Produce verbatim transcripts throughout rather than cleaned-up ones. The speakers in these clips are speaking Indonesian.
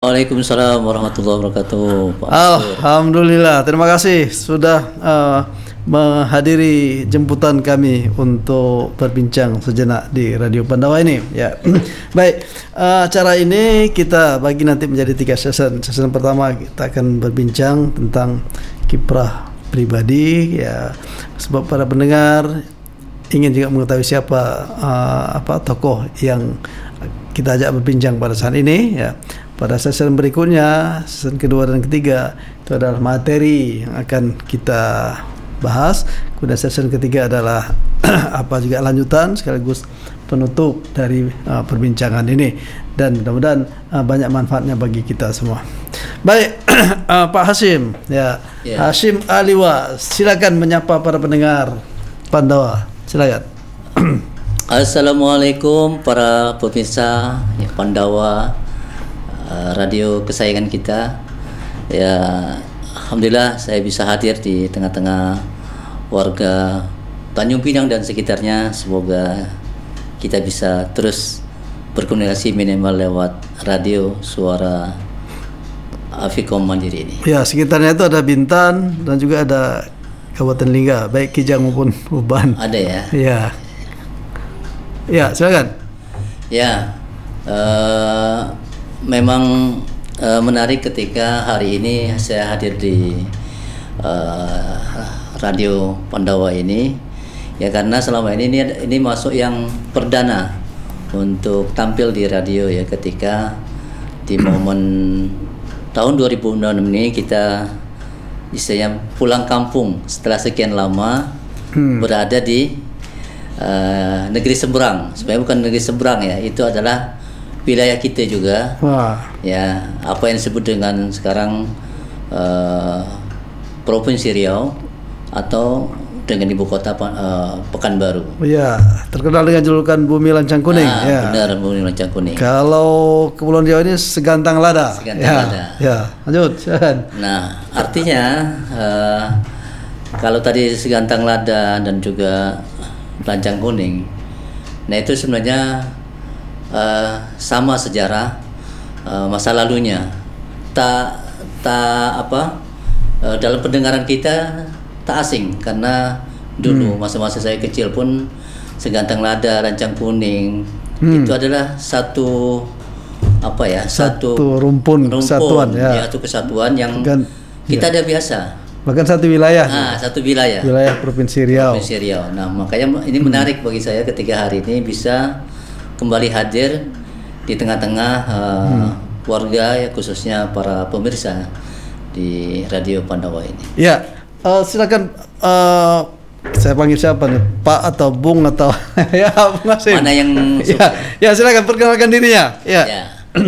Waalaikumsalam warahmatullahi wabarakatuh. Pak Alhamdulillah, terima kasih sudah uh, menghadiri jemputan kami untuk berbincang sejenak di Radio Pandawa ini. Ya, baik. Uh, acara ini kita bagi nanti menjadi tiga sesi. Sesi pertama kita akan berbincang tentang kiprah pribadi, ya, sebab para pendengar ingin juga mengetahui siapa uh, apa tokoh yang kita ajak berbincang pada saat ini, ya. Pada sesi berikutnya, sesi kedua dan ketiga itu adalah materi yang akan kita bahas. Kemudian sesi ketiga adalah apa juga lanjutan sekaligus penutup dari uh, perbincangan ini, dan mudah-mudahan uh, banyak manfaatnya bagi kita semua. Baik, uh, Pak Hashim, ya, yeah. Hashim Aliwa, silakan menyapa para pendengar Pandawa. Silakan. Assalamualaikum para pemirsa ya, Pandawa, uh, radio kesayangan kita. Ya, alhamdulillah saya bisa hadir di tengah-tengah warga Tanjung Pinang dan sekitarnya. Semoga kita bisa terus berkomunikasi minimal lewat radio suara Afikom Mandiri ini. Ya, sekitarnya itu ada Bintan dan juga ada Kabupaten Lingga, baik Kijang maupun Uban. Ada ya? Ya. Ya, silakan. Ya, uh, memang uh, menarik ketika hari ini saya hadir di uh, Radio Pandawa ini, ya, karena selama ini ini, ini masuk yang perdana untuk tampil di radio, ya, ketika di momen tahun dua ribu enam ini kita istilahnya pulang kampung setelah sekian lama hmm. berada di Uh, negeri seberang. Sebenarnya bukan negeri seberang, ya, itu adalah wilayah kita juga. Wah. Ya, apa yang disebut dengan sekarang uh, Provinsi Riau atau dengan ibu kota uh, Pekanbaru. Iya, terkenal dengan julukan Bumi Lancang Kuning. Ah, ya. Benar, Bumi Lancang Kuning. Kalau Kepulauan Riau ini Segantang Lada. Segantang ya. Lada. Ya, lanjut. Silakan. Nah, artinya uh, kalau tadi Segantang Lada dan juga Lancang Kuning, nah itu sebenarnya uh, sama sejarah uh, masa lalunya. Tak tak apa uh, dalam pendengaran kita tak asing, karena dulu hmm. masa-masa saya kecil pun Segantang Lada, Lancang Kuning hmm. itu adalah satu apa ya satu, satu rumpun, rumpun kesatuan, ya. ya, satu kesatuan yang Gan, kita ya. ada biasa. Bahkan satu wilayah. Ah, satu wilayah. Wilayah Provinsi Riau. Provinsi Riau. Nah, makanya ini menarik bagi saya ketika hari ini bisa kembali hadir di tengah-tengah uh, hmm. warga, ya, khususnya para pemirsa di Radio Pandawa ini. Ya, uh, silakan. Uh, saya panggil siapa nih? Pak atau Bung atau ya, Bung Hashim. Mana yang ya, ya, silakan perkenalkan dirinya. Ya. Ya.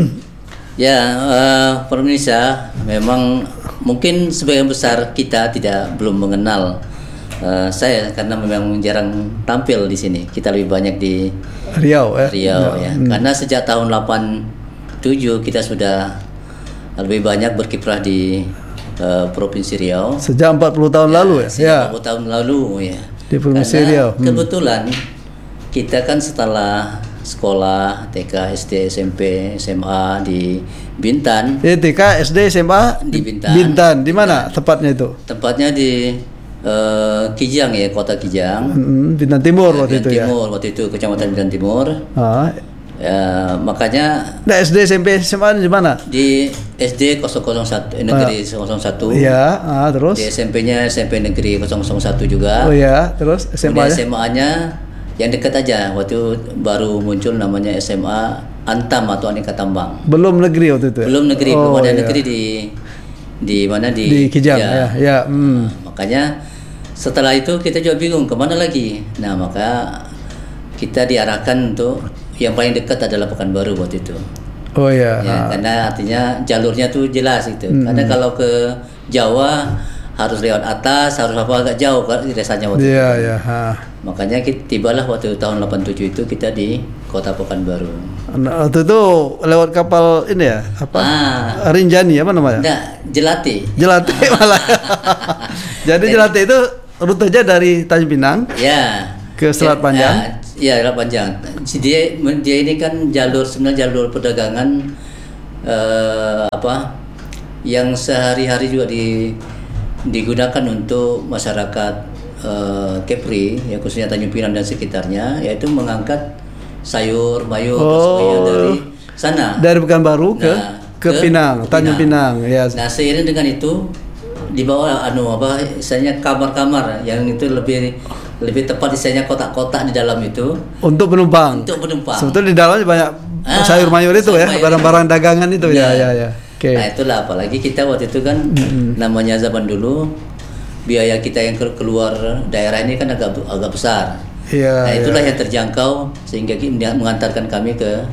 Ya, uh, pemirsa, memang mungkin sebagian besar kita tidak belum mengenal uh, saya, karena memang jarang tampil di sini. Kita lebih banyak di Riau, eh? Riau, ya. Hmm. Karena sejak tahun delapan tujuh kita sudah lebih banyak berkiprah di uh, Provinsi Riau. Sejak empat puluh tahun ya, lalu, ya? Sejak empat puluh tahun lalu, ya. Di Provinsi karena Riau. Hmm. Kebetulan kita kan setelah sekolah T K, S D, S M P, S M A di Bintan. Ya, T K, S D, S M A di Bintan. Bintan, di mana tepatnya itu? Tempatnya di uh, Kijang, ya, Kota Kijang. Hmm, Bintan Timur ya, waktu Bintan itu Timur, ya. waktu itu Kecamatan Bintan Timur. Ah. Ya, makanya. Nah, S D, S M P, S M A di mana? Di S D nol nol satu, Negeri ah. nol nol satu. Iya, ah, terus. Di S M P-nya S M P Negeri nol nol satu juga. Oh iya, terus S M A-nya? S M A-nya yang dekat aja, waktu baru muncul namanya S M A Antam atau Aneka Tambang. Belum negeri waktu itu. Ya? Belum negeri, oh, belum ada iya. negeri di di mana di, di Kijang, ya, ya. ya hmm. Nah, makanya setelah itu kita juga bingung kemana lagi. Nah, maka kita diarahkan untuk yang paling dekat adalah Pekanbaru waktu itu. Oh iya. Ya, karena artinya jalurnya tuh jelas itu. Hmm. Karena kalau ke Jawa harus lewat atas, harus apa agak jauh kan rasanya waktu yeah, itu. Yeah, ha. Makanya kita tibalah waktu tahun delapan tujuh itu kita di Kota Pekanbaru. Nah, waktu itu lewat kapal ini ya, apa? Ah, Rinjani apa namanya? Enggak, Jelati. Jelati malah. Jadi Jelati itu rutenya dari Tanjung Pinang. Ya. Ke Selat ya, Panjang. Iya, Selat Panjang. Dia dia ini kan jalur sebenarnya jalur perdagangan eh, apa yang sehari-hari juga di, digunakan untuk masyarakat eh, Kepri, ya khususnya Tanjung Pinang dan sekitarnya, yaitu mengangkat sayur, mayur, Oh. sebagainya dari sana. Dari Pekanbaru ke Nah, ke, Pinang, Tanjung Pinang, ya. Nah, seiring dengan itu di bawah anu apa istilahnya kamar-kamar yang itu lebih lebih tepat istilahnya kotak-kotak di dalam itu Untuk penumpang. untuk penumpang. Sebetulnya di dalamnya banyak Ah, sayur mayur itu sayur ya, mayur barang-barang itu. dagangan itu ya, Nah, ya, ya. Oke. Nah, itulah apalagi kita waktu itu kan namanya zaman dulu biaya kita yang ke- keluar daerah ini kan agak agak besar. Iya. Nah, iya. itulah yang terjangkau sehingga ki- mengantarkan kami ke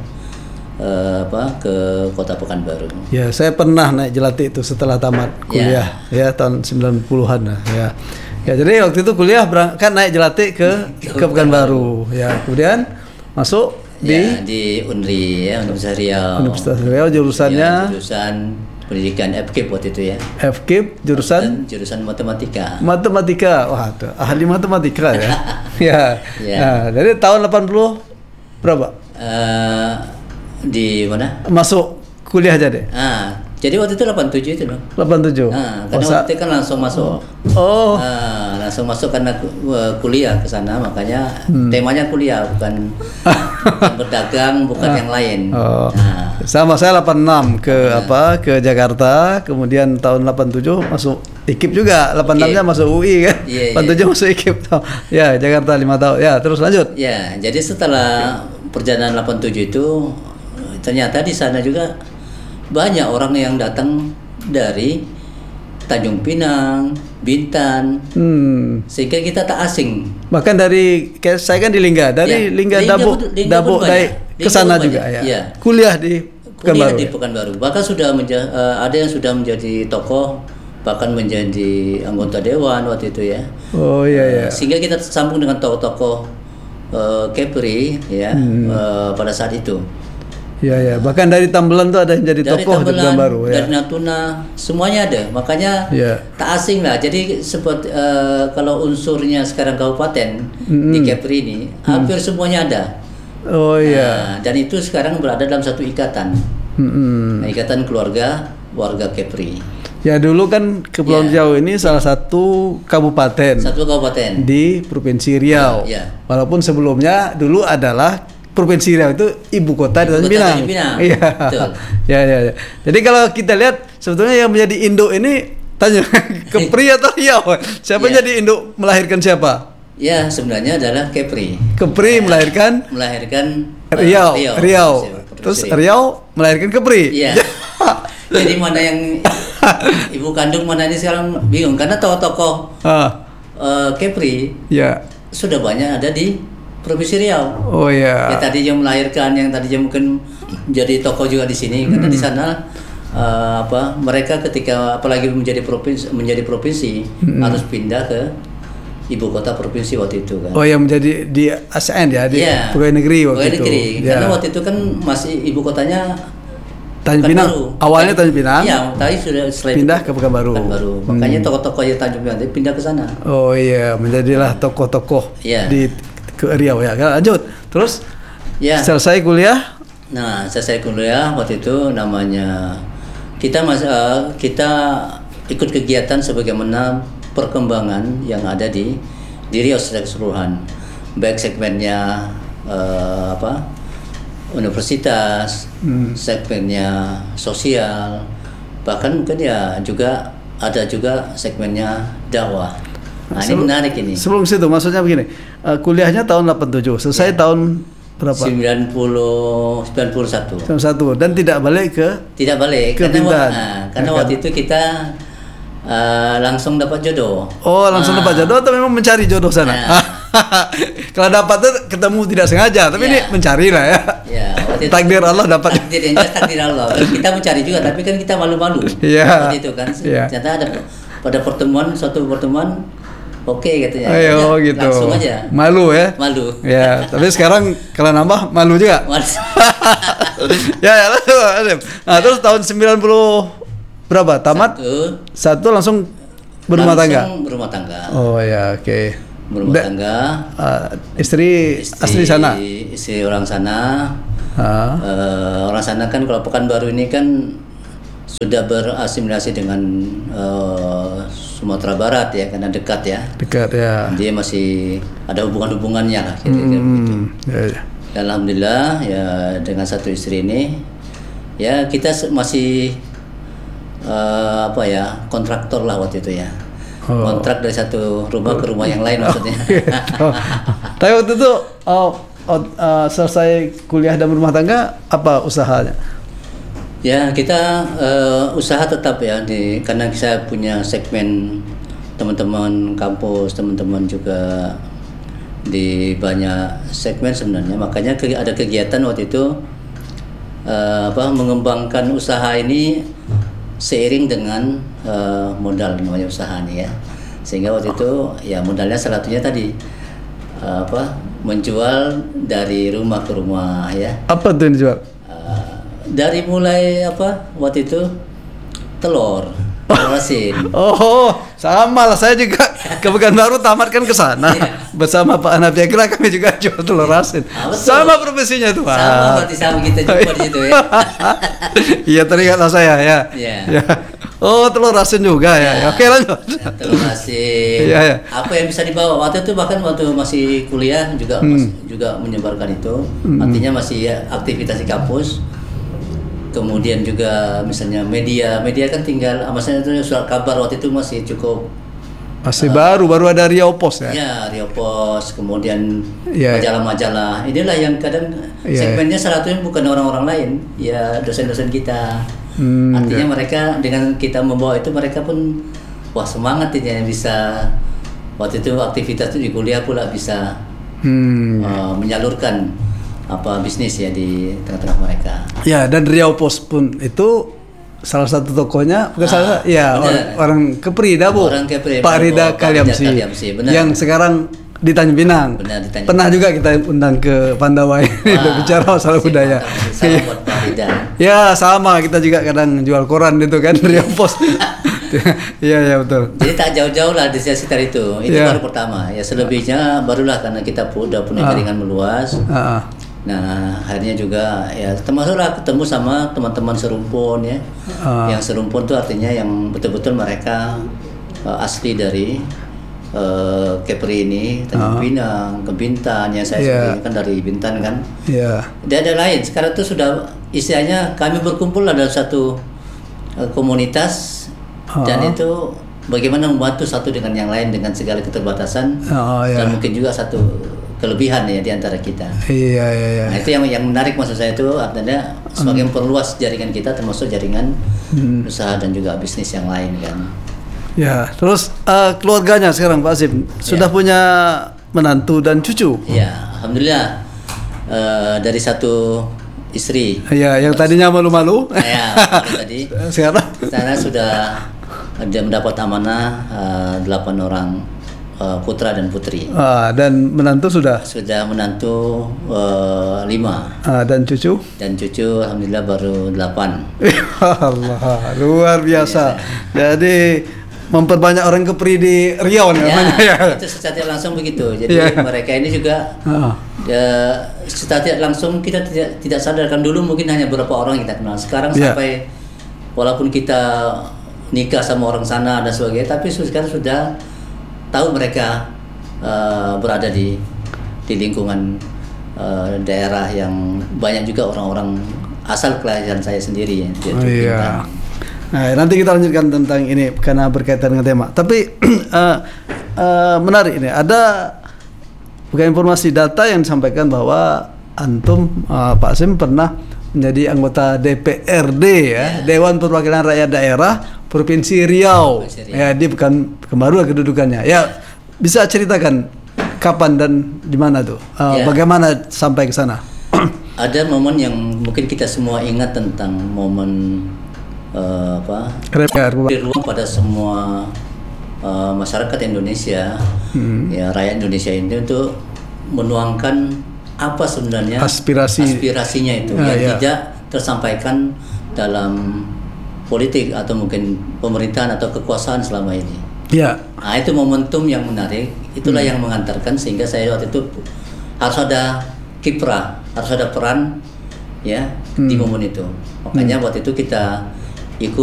eh, apa ke Kota Pekanbaru. Ya, saya pernah naik jelati itu setelah tamat kuliah ya, tahun sembilan puluhan lah ya. Ya, jadi waktu itu kuliah berangkat naik jelati ke ke Pekanbaru ya. Kemudian masuk di Ya, di U N R I ya, Universitas Riau. Universitas Riau jurusannya Ya, jurusan pendidikan F K I P waktu itu ya. F K I P jurusan Dan jurusan matematika. matematika. Wah, tuh, ahli matematika ya. ya. Ya. Nah, dari tahun delapan puluh berapa? Eh, di mana? Masuk kuliah aja deh. Ah, jadi waktu itu delapan puluh tujuh itu loh. delapan puluh tujuh. Ah, karena Oh, sa- waktu itu kan langsung masuk. oh. Ah, langsung masuk karena ku- eh, kuliah ke sana, makanya Hmm. temanya kuliah bukan, bukan berdagang, bukan yang lain. Oh. Nah, Sama saya delapan puluh enam ke apa ke Jakarta, kemudian tahun delapan puluh tujuh masuk I K I P juga, delapan puluh enam-nya masuk U I kan. Iya, iya. delapan puluh tujuh masuk I K I P. Ya, Jakarta lima tahun. Ya, terus lanjut. ya, jadi setelah perjalanan delapan puluh tujuh itu ternyata di sana juga banyak orang yang datang dari Tanjung Pinang, Bintan, Hmm. sehingga kita tak asing. Bahkan dari kayak saya kan di Lingga, dari Ya, Lingga, Lingga Dabuk, pun- Lingga Dabuk pun dari banyak. ke Lingga sana pun juga banyak, ya. iya. Kuliah di Kuliah Pekanbaru. di ya? Pekanbaru. Bahkan sudah menja- eh, ada yang sudah menjadi tokoh, bahkan menjadi anggota dewan waktu itu ya. Oh iya ya. Sehingga kita tersambung dengan tokoh-tokoh eh, Kepri ya Hmm. eh, pada saat itu. Iya ya. Bahkan dari Tambelan tuh ada yang jadi Dari tokoh di Tambelan, Pekanbaru ya. dari Natuna, semuanya ada. Makanya Iya. tak asing lah. Jadi seperti eh, kalau unsurnya sekarang kabupaten Mm-mm. di Kepri ini hampir semuanya ada. Oh iya. Nah, dan itu sekarang berada dalam satu ikatan. Mm-mm. Nah, ikatan keluarga warga Kepri. Ya dulu kan Kepulauan Ya. Riau ini salah satu kabupaten Satu kabupaten. di Provinsi Riau. Ya. Walaupun sebelumnya dulu adalah Provinsi Riau itu ibu kota di Ibu Tanjung kota Pinang. Tanjung Pinang. Iya. Betul. ya ya ya. Jadi kalau kita lihat sebetulnya yang menjadi induk ini Tanjung Kepri atau Riau. Siapa Iya. jadi induk melahirkan siapa? Ya, sebenarnya adalah Kepri. Kepri melahirkan Melahirkan eh, Riau. Riau. Provinsi Terus Riau. Riau melahirkan Kepri. Iya. Jadi mana yang ibu kandung mana ini sekarang bingung karena tokoh-tokoh Ah, eh, Kepri ya. sudah banyak ada di Provinsi Riau. Oh ya. Ya tadi yang melahirkan, yang tadi yang mungkin jadi tokoh juga di sini karena di sana eh, apa mereka ketika apalagi menjadi provinsi menjadi provinsi harus pindah ke ibu kota provinsi waktu itu kan. Oh yang menjadi di A S N ya, di Iya. pegawai negeri waktu Pegawai itu. negeri. Ya. Karena waktu itu kan masih ibu kotanya Tanjung Pinang. Pekanbaru. Awalnya Tanjung Pinang. Iya, tapi sudah setelah itu Pindah ke Pekanbaru. Pekanbaru. Hmm. Makanya tokoh-tokoh yang Tanjung Pinang itu pindah ke sana. Oh iya, menjadilah tokoh-tokoh Iya. di ke Riau ya. Lanjut. Terus Ya. selesai kuliah. Nah, selesai kuliah waktu itu namanya kita mas eh, kita ikut kegiatan sebagaimana perkembangan yang ada di di Riau secara keseluruhan. Baik segmennya eh, apa? Universitas, Hmm. segmennya sosial, bahkan mungkin ya juga ada juga segmennya dakwah. Nah, ini Sebelum- menarik ini. Sebelum situ maksudnya begini. eh, kuliahnya tahun delapan puluh tujuh, selesai Iya. tahun berapa? sembilan puluh sembilan puluh satu. Tahun satu dan tidak balik ke Tidak balik Ke karena, wa- Bintan. nah, karena Ya kan? waktu itu kita uh, langsung dapat jodoh. Oh, langsung Ah. dapat jodoh atau memang mencari jodoh sana? Nah. Kalau dapat tuh ketemu tidak sengaja, tapi Ya. ini mencari lah ya. Ya, waktu itu- Takdir Allah dapat. Takdir yang jelas takdir Allah. Kita mencari juga, tapi kan kita malu-malu. Iya. Waktu itu kan. Iya. Ternyata ada pada pertemuan suatu pertemuan, oke katanya. Ayo Ya, gitu. Langsung aja. Malu ya. Malu. Ya, tapi sekarang kalau nambah malu juga. Malu. ya, ya lalu. Nah, terus tahun sembilan puluh berapa? Tamat? Satu, Satu langsung berumah tangga. langsung berumah tangga. Oh ya, oke. Berumah Da- tangga. uh, istri, asli sana. Istri orang sana. Uh, orang sana kan kalau Pekanbaru ini kan sudah berasimilasi dengan uh, Sumatera Barat ya, karena dekat ya. Dekat ya. Dia masih ada hubungan-hubungannya lah kira-kira hmm, begitu. Ya, ya. Dan alhamdulillah ya dengan satu istri ini ya kita masih uh, apa ya kontraktor lah waktu itu ya. Oh. Kontrak dari satu rumah ke rumah yang lain maksudnya. Oh. Tapi waktu itu oh, oh, uh, selesai kuliah dan berumah tangga apa usahanya? Ya kita uh, usaha tetap ya di karena saya punya segmen teman-teman kampus, teman-teman juga di banyak segmen sebenarnya, makanya ke, ada kegiatan waktu itu uh, apa mengembangkan usaha ini seiring dengan uh, modal namanya usaha nih ya, sehingga waktu itu ya modalnya salah satunya tadi uh, apa menjual dari rumah ke rumah ya. Apa tuh yang dijual? Dari mulai apa waktu itu telur, telur asin. Oh, sama lah, saya juga ke Pekanbaru tamat kan ke sana bersama Pak Hanafi Akila, kami juga jual telur asin. Ah, sama profesinya tuh. Sama berarti sama kita jumpa di situ ya. Iya, teringatlah saya ya. Iya. Ya. Oh, telur asin juga ya. ya. Oke lanjut. Ya, telur asin. Ya, ya. Apa yang bisa dibawa waktu itu, bahkan waktu masih kuliah juga hmm. masih, juga menyebarkan itu. Hmm. Artinya masih ya, aktivitas di kampus. Kemudian juga misalnya media, media kan tinggal, maksudnya itu surat kabar waktu itu masih cukup masih uh, baru, baru ada Riau Pos ya. Ya, Riau Pos, kemudian yeah, majalah-majalah. Inilah yang kadang yeah, segmennya salah satunya bukan orang-orang lain, ya dosen-dosen kita. Hmm, Artinya yeah. mereka dengan kita membawa itu, mereka pun wah semangat ini bisa waktu itu aktivitas itu di kuliah pula bisa hmm, uh, menyalurkan apa bisnis ya di tengah-tengah mereka. Ya, dan Riau Pos pun itu salah satu tokonya, bukan ah, salah, ya orang, orang Kepri dah Bu, orang Kepri, Pak Rida Kalyamsi, yang sekarang di Tanjung Pinang. Benar, di Tanjung Pernah Pinang. Juga kita undang ke Pandawa ini berbicara masalah budaya. Salam buat Pak Rida. Ya sama, kita juga kadang jual koran itu kan Riau Pos. Iya ya betul. Jadi tak jauh-jauh lah di sekitar itu. Itu ya. Baru pertama. Ya selebihnya barulah karena kita udah punya jaringan ah. meluas. Ah. Nah, akhirnya juga ya termasuklah ketemu sama teman-teman serumpun ya. Uh. Yang serumpun itu artinya yang betul-betul mereka uh, asli dari uh, Kepri ini, Tanjung uh. Pinang, ke Bintan, yang saya yeah. sendiri kan dari Bintan kan. Iya. Yeah. Dan ada lain. Sekarang itu sudah istilahnya kami berkumpul dalam satu uh, komunitas uh. dan itu bagaimana membantu satu dengan yang lain dengan segala keterbatasan uh, yeah. dan mungkin juga satu kelebihan ya di antara kita. Iya iya iya. Nah, itu yang yang menarik maksud saya itu artinya semakin hmm. perluas jaringan kita termasuk jaringan hmm. usaha dan juga bisnis yang lain kan. Ya, terus uh, keluarganya sekarang Pak Azim sudah ya. punya menantu dan cucu. Iya, alhamdulillah uh, dari satu istri. Iya, yang tadinya malu-malu. Iya, tadi. Sekarang saya sudah dia mendapat amanah uh, delapan orang putra dan putri. Ah, dan menantu sudah? Sudah menantu uh, lima. Ah, dan cucu? Dan cucu alhamdulillah baru delapan. Allah, luar biasa. Jadi memperbanyak orang Kepri di Riau ya, namanya ya. Itu secara langsung begitu. Jadi ya. mereka ini juga ah. ya, secara langsung kita tidak tidak sadarkan dulu mungkin hanya beberapa orang kita kenal. Sekarang ya. sampai walaupun kita nikah sama orang sana dan sebagainya, tapi sekarang sudah tahu mereka uh, berada di di lingkungan uh, daerah yang banyak juga orang-orang asal kelahiran saya sendiri ya. Oh, iya. Nah, nanti kita lanjutkan tentang ini karena berkaitan dengan tema. Tapi uh, uh, menarik ini. Ada bukan informasi data yang disampaikan bahwa antum uh, Pak Sim pernah menjadi anggota D P R D ya, yeah. Dewan Perwakilan Rakyat Daerah Provinsi Riau. Provinsi Riau. Ya, dia bukan kemaru kedudukannya. Ya, bisa ceritakan kapan dan di mana tuh? Uh, ya. Bagaimana sampai ke sana? Ada momen yang mungkin kita semua ingat tentang momen uh, apa? Beri ruang pada semua uh, masyarakat Indonesia, hmm. ya rakyat Indonesia ini untuk menuangkan apa sebenarnya aspirasi aspirasinya itu ah, yang ya. tidak tersampaikan dalam politik atau mungkin pemerintahan atau kekuasaan selama ini. Ya. Nah, itu momentum yang menarik. Itulah hmm. yang mengantarkan sehingga saya waktu itu harus ada kiprah, harus ada peran ya Hmm. di momen itu. Makanya waktu itu kita ikut